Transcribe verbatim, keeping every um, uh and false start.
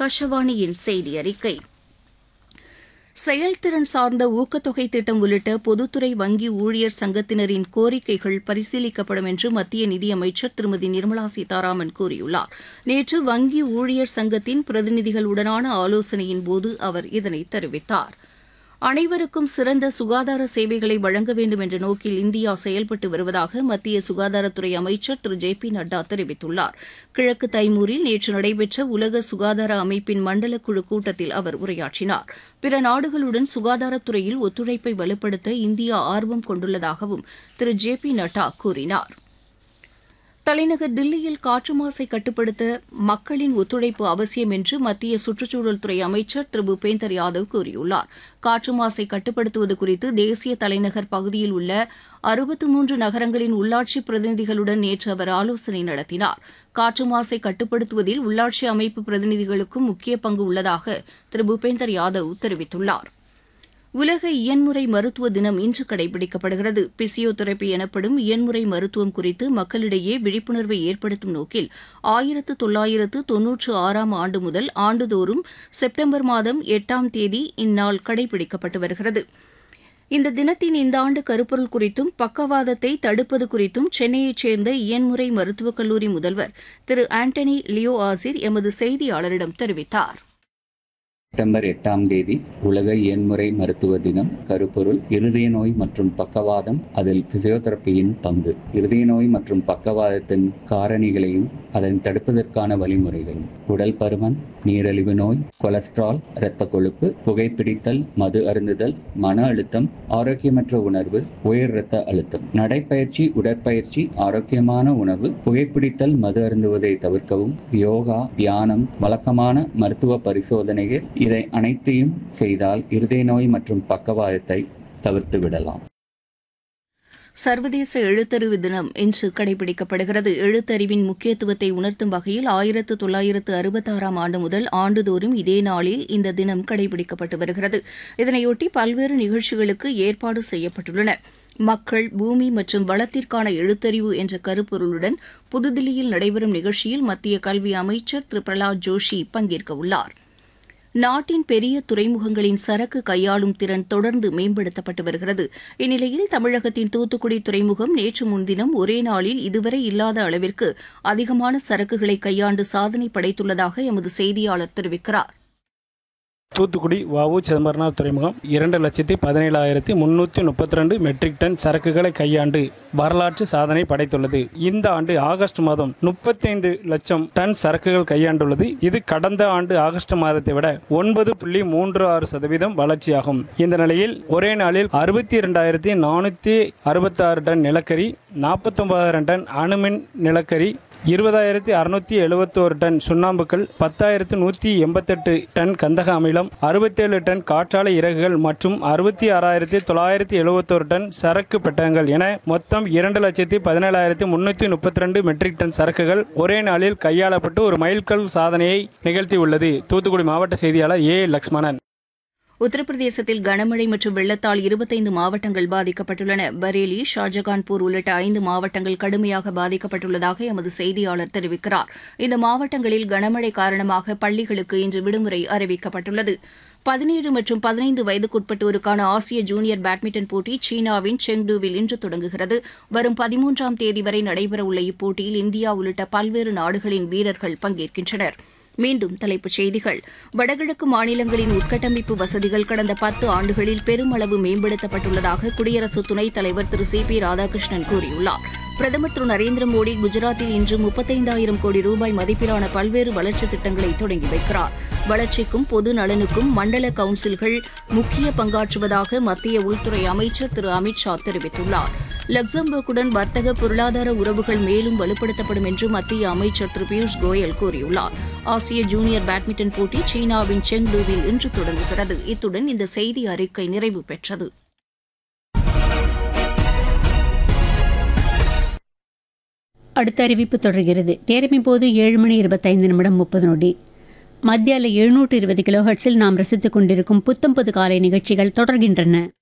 ஆகாஷவாணியின் செய்தி அறிக்கை. செயல்திறன் சார்ந்த ஊக்கத்தொகை திட்டம் உள்ளிட்ட பொதுத்துறை வங்கி ஊழியர் சங்கத்தினரின் கோரிக்கைகள் பரிசீலிக்கப்படும் என்று மத்திய நிதியமைச்சர் திருமதி நிர்மலா சீதாராமன் கூறியுள்ளார். நேற்று வங்கி ஊழியர் சங்கத்தின் பிரதிநிதிகளுடனான ஆலோசனையின் போது அவர் இதனை தெரிவித்தார். அனைவருக்கும் சிறந்த சுகாதார சேவைகளை வழங்க வேண்டும் என்ற நோக்கில் இந்தியா செயல்பட்டு வருவதாக மத்திய சுகாதாரத்துறை அமைச்சர் திரு ஜே பி நட்டா தெரிவித்துள்ளார். கிழக்கு தைமூரில் நேற்று நடைபெற்ற உலக சுகாதார அமைப்பின் மண்டல குழு கூட்டத்தில் அவர் உரையாற்றினார். பிற நாடுகளுடன் சுகாதாரத்துறையில் ஒத்துழைப்பை வலுப்படுத்த இந்தியா ஆர்வம் கொண்டுள்ளதாகவும் திரு ஜே பி நட்டா கூறினார். தலைநகர் தில்லியில் காற்று மாசை கட்டுப்படுத்த மக்களின் ஒத்துழைப்பு அவசியம் என்று மத்திய சுற்றுச்சூழல் துறை அமைச்சர் திரு பூபேந்தர் யாதவ் கூறியுள்ளார். காற்று மாசை கட்டுப்படுத்துவது குறித்து தேசிய தலைநகர் பகுதியில் உள்ள அறுபத்து மூன்று நகரங்களின் உள்ளாட்சி பிரதிநிதிகளுடன் நேற்று அவர் ஆலோசனை நடத்தினார். காற்று மாசை கட்டுப்படுத்துவதில் உள்ளாட்சி அமைப்பு பிரதிநிதிகளுக்கும் முக்கிய பங்கு உள்ளதாக திரு பூபேந்தர் யாதவ் தெரிவித்துள்ளார். உலக இயன்முறை மருத்துவ தினம் இன்று கடைபிடிக்கப்படுகிறது. பிசியோதெரபி எனப்படும் இயன்முறை மருத்துவம் குறித்து மக்களிடையே விழிப்புணர்வை ஏற்படுத்தும் நோக்கில் ஆயிரத்து தொள்ளாயிரத்து தொன்னூற்று ஆறாம் ஆண்டு முதல் ஆண்டுதோறும் செப்டம்பர் மாதம் எட்டாம் தேதி இந்நாள் கடைபிடிக்கப்பட்டு வருகிறது. இந்த தினத்தின் இந்த ஆண்டு கருப்பொருள் குறித்தும் பக்கவாதத்தை தடுப்பது குறித்தும் சென்னையைச் சேர்ந்த இயன்முறை மருத்துவக் கல்லூரி முதல்வர் திரு ஆண்டனி லியோ ஆசிர் எமது செய்தியாளரிடம் தெரிவித்தார். செப்டம்பர் எட்டாம் தேதி உலக இயன்முறை மருத்துவ தினம். கருப்பொருள் இருதய நோய் மற்றும் பக்கவாதம், அதில் பிசியோதெரபியின் பங்கு, இருதய நோய் மற்றும் பக்கவாதத்தின் காரணிகளையும் அதனை தடுப்பதற்கான வழிமுறைகளும், உடல் பருமன், நீரிழிவு நோய், கொலஸ்ட்ரால், இரத்த கொழுப்பு, புகைப்பிடித்தல், மது அருந்துதல், மன அழுத்தம், ஆரோக்கியமற்ற உணர்வு, உயர் இரத்த அழுத்தம், நடைப்பயிற்சி, உடற்பயிற்சி, ஆரோக்கியமான உணவு, புகைப்பிடித்தல், மது அருந்துவதை தவிர்க்கவும், யோகா, தியானம், வழக்கமான மருத்துவ பரிசோதனைகள், இதை அனைத்தையும் செய்தால் இருதய நோய் மற்றும் பக்கவாதத்தை தவிர்த்து விடலாம். சர்வதேச எழுத்தறிவு தினம் இன்று கடைபிடிக்கப்படுகிறது. எழுத்தறிவின் முக்கியத்துவத்தை உணர்த்தும் வகையில் ஆயிரத்து தொள்ளாயிரத்து அறுபத்தாறாம் ஆண்டு முதல் ஆண்டுதோறும் இதே நாளில் இந்த தினம் கடைபிடிக்கப்பட்டு வருகிறது. இதனையொட்டி பல்வேறு நிகழ்ச்சிகளுக்கு ஏற்பாடு செய்யப்பட்டுள்ளன. மக்கள், பூமி மற்றும் வளத்திற்கான எழுத்தறிவு என்ற கருப்பொருளுடன் புதுதில்லியில் நடைபெறும் நிகழ்ச்சியில் மத்திய கல்வி அமைச்சர் திரு பிரகலாத் ஜோஷி பங்கேற்க உள்ளார். நாட்டின் பெரிய துறைமுகங்களின் சரக்கு கையாளும் திறன் தொடர்ந்து மேம்படுத்தப்பட்டு வருகிறது. இந்நிலையில் தமிழகத்தின் தூத்துக்குடி துறைமுகம் நேற்று முன்தினம் ஒரே நாளில் இதுவரை இல்லாத அளவிற்கு அதிகமான சரக்குகளை கையாண்டு சாதனை படைத்துள்ளதாக எமது செய்தியாளர் தெரிவிக்கிறார். தூத்துக்குடி வ உ சிதம்பரனார் துறைமுகம் இரண்டு லட்சத்தி பதினேழாயிரத்தி முன்னூற்றி முப்பத்தி ரெண்டு மெட்ரிக் டன் சரக்குகளை கையாண்டு வரலாற்று சாதனை படைத்துள்ளது. இந்த ஆண்டு ஆகஸ்ட் மாதம் முப்பத்தைந்து லட்சம் டன் சரக்குகள் கையாண்டுள்ளது. இது கடந்த ஆண்டு ஆகஸ்ட் மாதத்தை விட ஒன்பது புள்ளி மூன்று ஆறு சதவீதம் வளர்ச்சியாகும். இந்த நிலையில் ஒரே நாளில் அறுபத்தி இரண்டாயிரத்தி நானூற்றி அறுபத்தி ஆறு டன் நிலக்கரி, நாற்பத்தி ஒன்பதாயிரம் டன் அணுமின் நிலக்கரி, இருபதாயிரத்தி அறுநூத்தி எழுபத்தோரு டன் சுண்ணாம்புக்கள், பத்தாயிரத்து நூற்றி எண்பத்தெட்டு டன் கந்தக அமிலம், அறுபத்தேழு டன் காற்றாலை இறகுகள் மற்றும் அறுபத்தி ஆறாயிரத்தி தொள்ளாயிரத்தி எழுபத்தோரு டன் சரக்கு பெட்டகங்கள் என மொத்தம் இரண்டு லட்சத்தி பதினேழாயிரத்தி முன்னூற்றி முப்பத்தி ரெண்டு மெட்ரிக் டன் சரக்குகள் ஒரே நாளில் கையாளப்பட்டு ஒரு மைல்கல் சாதனையை நிகழ்த்தியுள்ளது. தூத்துக்குடி மாவட்ட செய்தியாளர் ஏ லக்ஷ்மணன். உத்தரப்பிரதேசத்தில் கனமழை மற்றும் வெள்ளத்தால் இருபத்தைந்து மாவட்டங்கள் பாதிக்கப்பட்டுள்ளன. பரேலி, ஷாஜகான்பூர் உள்ளிட்ட ஐந்து மாவட்டங்கள் கடுமையாக பாதிக்கப்பட்டுள்ளதாக எமது செய்தியாளர் தெரிவிக்கிறார். இந்த மாவட்டங்களில் கனமழை காரணமாக பள்ளிகளுக்கு இன்று விடுமுறை அறிவிக்கப்பட்டுள்ளது. பதினேழு மற்றும் பதினைந்து வயதுக்குட்பட்டோருக்கான ஆசிய ஜூனியர் பேட்மிண்டன் போட்டி சீனாவின் செங்டூவில் இன்று தொடங்குகிறது. வரும் பதிமூன்றாம் தேதி வரை நடைபெறவுள்ள இப்போட்டியில் இந்தியா உள்ளிட்ட பல்வேறு நாடுகளின் வீரர்கள் பங்கேற்கின்றனர். மீண்டும் தலைப்புச் செய்திகள். வடகிழக்கு மாநிலங்களின் உட்கட்டமைப்பு வசதிகள் கடந்த பத்து ஆண்டுகளில் பெருமளவு மேம்படுத்தப்பட்டுள்ளதாக குடியரசு துணைத் தலைவர் திரு சி பி ராதாகிருஷ்ணன் கூறியுள்ளார். பிரதமர் திரு நரேந்திர மோடி குஜராத்தில் இன்று முப்பத்தைந்தாயிரம் கோடி ரூபாய் மதிப்பிலான பல்வேறு வளர்ச்சித் திட்டங்களை தொடங்கி வைக்கிறார். வளர்ச்சிக்கும் பொது நலனுக்கும் மண்டல கவுன்சில்கள் முக்கிய பங்காற்றுவதாக மத்திய உள்துறை அமைச்சர் திரு அமித் ஷா தெரிவித்துள்ளார். லக்சம்பர்க்குடன் வர்த்தக பொருளாதார உறவுகள் மேலும் வலுப்படுத்தப்படும் என்று மத்திய அமைச்சர் திரு பியூஷ் கோயல் கூறியுள்ளார். ஆசிய ஜூனியர் பேட்மிண்டன் போட்டி சீனாவின் செங்டூவில் இன்று தொடங்குகிறது. இத்துடன் இந்த செய்தி அறிக்கை நிறைவு பெற்றது. அடுத்த அறிவிப்பு தொடர்கிறது. நேரம் இப்போது ஏழு மணி இருபத்தைந்து நிமிடம் முப்பது நொடி. மத்தியால எழுநூற்று இருபது கிலோ ஹெர்ட்ஸில் நாம் ரசித்துக் கொண்டிருக்கும் புத்தம் புது காலை நிகழ்ச்சிகள் தொடர்கின்றன.